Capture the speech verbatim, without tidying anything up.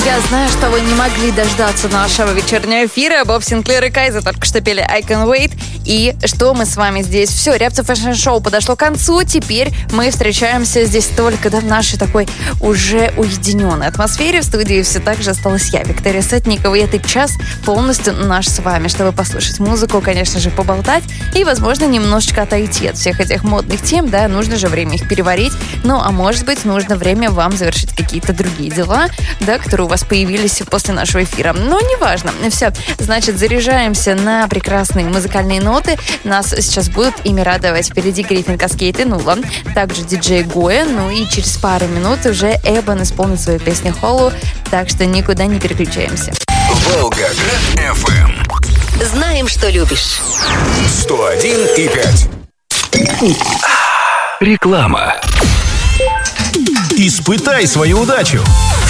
Я знаю, что вы не могли дождаться нашего вечернего эфира. Боб Синклер и Кайза только что пели I Can Wait. И что мы с вами здесь? Все, Рябцев Фэшн Шоу подошло к концу. Теперь мы встречаемся здесь только да, в нашей такой уже уединенной атмосфере. В студии все так же осталась я, Виктория Сотникова. И этот час полностью наш с вами, чтобы послушать музыку, конечно же, поболтать и, возможно, немножечко отойти от всех этих модных тем. Да, нужно же время их переварить. Ну, а может быть, нужно время вам завершить какие-то другие дела, да, которые у вас появились после нашего эфира. Но неважно. Все. Значит, заряжаемся на прекрасные музыкальные ноты. Нас сейчас будут ими радовать впереди Гриффин Каскейд и Нула. Также диджей Гоя. Ну и через пару минут уже Эбон исполнит свою песню Холлу. Так что никуда не переключаемся. Волгоград эф эм. Знаем, что любишь. сто один и пять. Реклама. Испытай свою удачу.